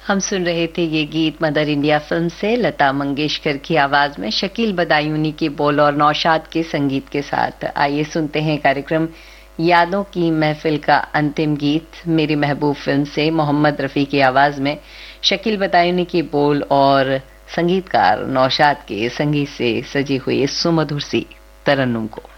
हम सुन रहे थे ये गीत मदर इंडिया फिल्म से लता मंगेशकर की आवाज में शकील बदायूनी के बोल और नौशाद के संगीत के साथ। आइए सुनते हैं कार्यक्रम यादों की महफिल का अंतिम गीत मेरी महबूब फिल्म से मोहम्मद रफी की आवाज में शकील बदायूनी के बोल और संगीतकार नौशाद के संगीत से सजी हुई इस सुमधुर सी तरन्नुम को।